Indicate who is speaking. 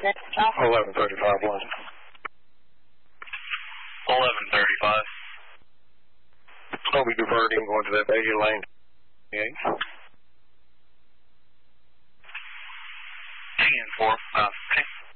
Speaker 1: 1135 London.
Speaker 2: 1135.
Speaker 1: I'll be diverting, going to that Bayview Lane.
Speaker 2: 10-4,